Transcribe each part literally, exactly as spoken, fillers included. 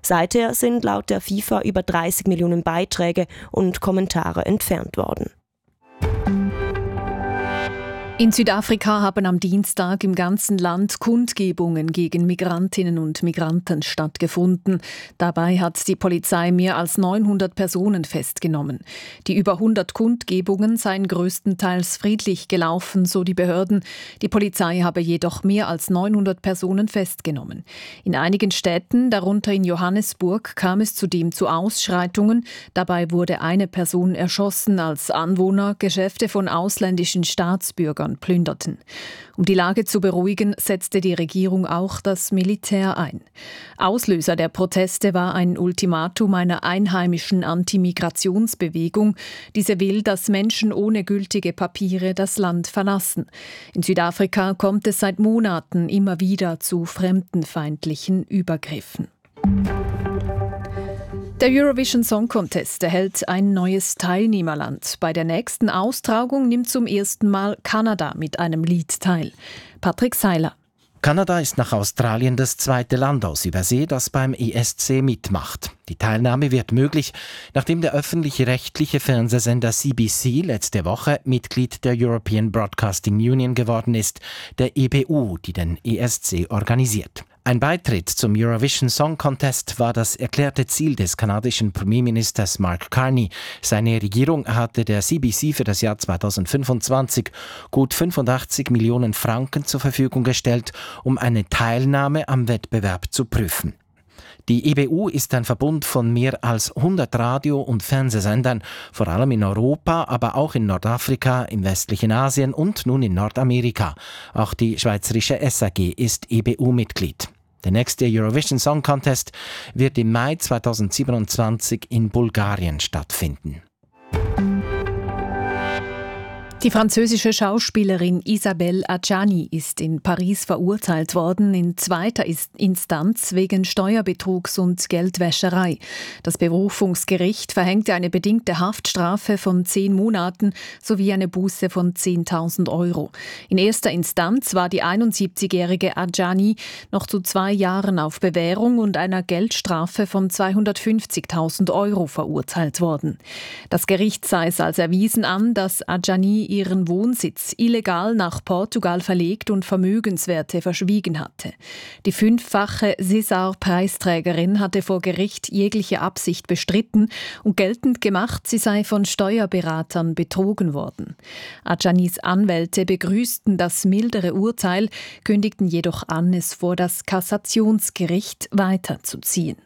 Seither sind laut der FIFA über dreißig Millionen Beiträge und Kommentare entfernt worden. In Südafrika haben am Dienstag im ganzen Land Kundgebungen gegen Migrantinnen und Migranten stattgefunden. Dabei hat die Polizei mehr als neunhundert Personen festgenommen. Die über hundert Kundgebungen seien größtenteils friedlich gelaufen, so die Behörden. Die Polizei habe jedoch mehr als neunhundert Personen festgenommen. In einigen Städten, darunter in Johannesburg, kam es zudem zu Ausschreitungen. Dabei wurde eine Person erschossen, als Anwohner Geschäfte von ausländischen Staatsbürgern plünderten. Um die Lage zu beruhigen, setzte die Regierung auch das Militär ein. Auslöser der Proteste war ein Ultimatum einer einheimischen Anti-Migrationsbewegung. Diese will, dass Menschen ohne gültige Papiere das Land verlassen. In Südafrika kommt es seit Monaten immer wieder zu fremdenfeindlichen Übergriffen. Der Eurovision Song Contest erhält ein neues Teilnehmerland. Bei der nächsten Austragung nimmt zum ersten Mal Kanada mit einem Lied teil. Patrick Seiler. Kanada ist nach Australien das zweite Land aus Übersee, das beim E S C mitmacht. Die Teilnahme wird möglich, nachdem der öffentlich-rechtliche Fernsehsender C B C letzte Woche Mitglied der European Broadcasting Union geworden ist, der E B U, die den E S C organisiert. Ein Beitritt zum Eurovision Song Contest war das erklärte Ziel des kanadischen Premierministers Mark Carney. Seine Regierung hatte der C B C für das Jahr zweitausendfünfundzwanzig gut fünfundachtzig Millionen Franken zur Verfügung gestellt, um eine Teilnahme am Wettbewerb zu prüfen. Die E B U ist ein Verbund von mehr als hundert Radio- und Fernsehsendern, vor allem in Europa, aber auch in Nordafrika, im westlichen Asien und nun in Nordamerika. Auch die schweizerische S A G ist E B U-Mitglied. Der nächste Eurovision Song Contest wird im Mai zweitausendsiebenundzwanzig in Bulgarien stattfinden. Die französische Schauspielerin Isabelle Adjani ist in Paris verurteilt worden, in zweiter Instanz wegen Steuerbetrugs und Geldwäscherei. Das Berufungsgericht verhängte eine bedingte Haftstrafe von zehn Monaten sowie eine Buße von zehntausend Euro. In erster Instanz war die einundsiebzigjährige Adjani noch zu zwei Jahren auf Bewährung und einer Geldstrafe von zweihundertfünfzigtausend Euro verurteilt worden. Das Gericht sah es als erwiesen an, dass Adjani ihren Wohnsitz illegal nach Portugal verlegt und Vermögenswerte verschwiegen hatte. Die fünffache César-Preisträgerin hatte vor Gericht jegliche Absicht bestritten und geltend gemacht, sie sei von Steuerberatern betrogen worden. Adjanis Anwälte begrüßten das mildere Urteil, kündigten jedoch an, es vor das Kassationsgericht weiterzuziehen.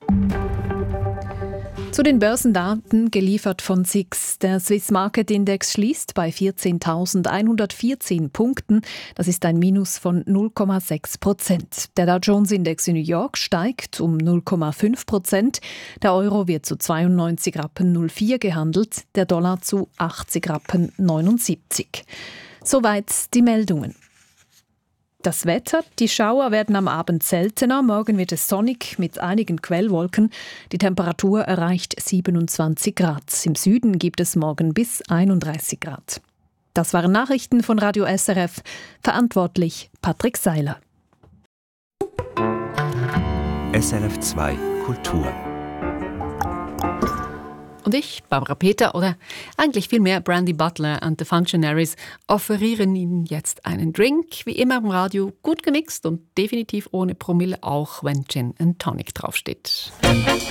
Zu den Börsendaten, geliefert von S I X. Der Swiss Market Index schließt bei vierzehntausendeinhundertvierzehn Punkten. Das ist ein Minus von null Komma sechs Prozent. Der Dow Jones Index in New York steigt um null Komma fünf Prozent. Der Euro wird zu zweiundneunzig Rappen null vier gehandelt, der Dollar zu achtzig Rappen neunundsiebzig. Soweit die Meldungen. Das Wetter, die Schauer werden am Abend seltener, morgen wird es sonnig mit einigen Quellwolken. Die Temperatur erreicht siebenundzwanzig Grad. Im Süden gibt es morgen bis einunddreißig Grad. Das waren Nachrichten von Radio S R F. Verantwortlich Patrick Seiler. S R F zwei Kultur. Und ich, Barbara Peter oder eigentlich vielmehr Brandy Butler and the Functionaries, offerieren Ihnen jetzt einen Drink, wie immer im Radio, gut gemixt und definitiv ohne Promille, auch wenn Gin and Tonic draufsteht.